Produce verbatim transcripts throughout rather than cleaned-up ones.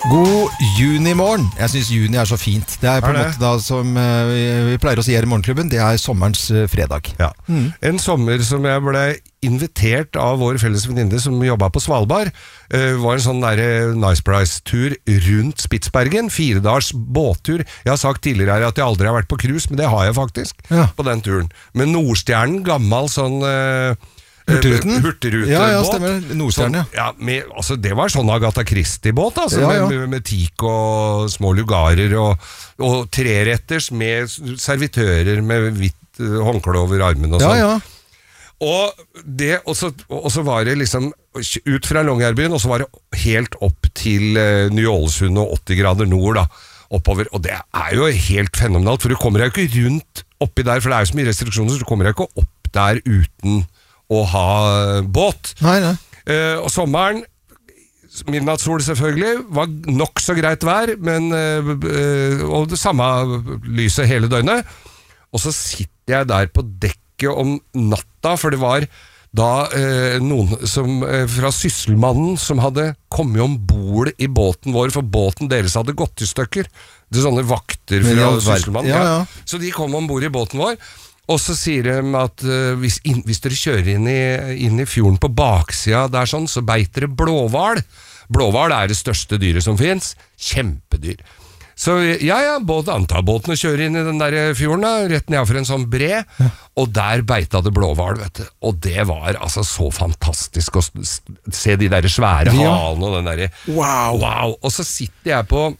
God junimorgen. Jeg synes juni er så fint. Det er på en måte da som uh, vi pleier å si her i Morgenklubben, det er sommerens uh, fredag. Ja. Mm. En sommer som jeg ble invitert av vår felles venninne som jobbet på Svalbard, uh, var en sånn der Nice Price-tur rundt Spitsbergen, fire dagers båttur. Jeg har sagt tidligere her at jeg aldri har vært på cruise, men det har jeg faktisk ja. På den turen. Med Nordstjernen, gammel sånn... Uh, Hurtigruten? Hurtigrute ja, ja, stemmer. Nordstjerne, sånn, ja. Med, altså, det var sånn Agatha Christie-båt, altså, ja, ja. Med, med teak og små lugarer og, og treretters med servitører med hvitt uh, håndkle over armen og sånn. Ja, ja. Og, det, og, så, og så var det liksom ut fra Longyearbyen, og så var det helt opp til uh, Ny-Ålesund og åtti grader nord, da, oppover. Og det er jo helt fenomenalt, for du kommer jo ikke rundt oppi der, for det er jo så mye restriksjoner, så du kommer jo ikke opp der uten å ha båt. Nei, nei. Uh, og sommeren, midnattssol selvfølgelig, var nok så greit vær, men uh, uh, og det samme lyset hele døgnet. Og så sitter jeg der på dekket om natta, for det var da uh, noen som, uh, fra Sysselmannen som hadde kommet ombord i båten vår, for båten deres hadde gått i stykker. Det er sånne vakter fra Sysselmannen. Ja, ja. Så de kom ombord i båten vår. Og så sier de at uh, hvis, in, hvis dere kjører inn i, inn i fjorden på baksida der sånn, så beiter det blåhval. Blåhval er det største dyret som finnes. Kjempedyr. Så ja, ja, både antabåtene kjører inn i den der fjorden da, rett ned for en sånn bre, ja. Og der beita det blåhval, vet du. Og det var altså så fantastisk å se de der svære ja. Halene og den der. Wow. Wow. Og så sitter jeg på,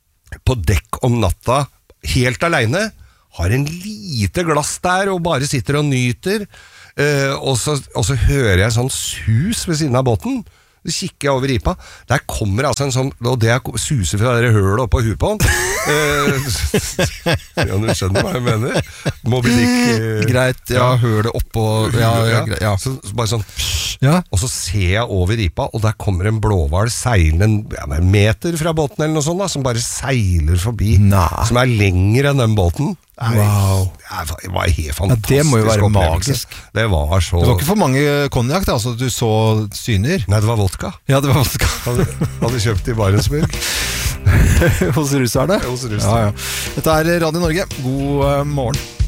på dekk om natta, helt alene, har en lite glass der og bare sitter og nyter, uh, og, så, og så hører jeg sånn sus ved siden av båten. Så kikker jeg over ripa. Der kommer altså en sånn, og det er suser fra det hølet oppå huet på han. Uh, ja, du skjønner hva jeg mener. Moby Dick. Uh, greit, ja, hølet oppå, ja, ja, ja. Så, bare sånn, ja. Og så ser jeg over ripa, og der kommer en blåhval seilende ja, en meter fra båten eller noe sånt da, som bare seiler forbi. Nei. Som er lengre enn den båten. Wow. Det var helt fantastisk. Ja, det må jo være magisk. Det var så... Det var ikke for mange konjak da, så du så syner. Nei, det var vodka. Ja, det var vodka. Hadde, hadde kjøpt i Barentsburg. Hos russerne? Hos russerne. Ja, ja. Dette er Radio Norge. God uh, morgen.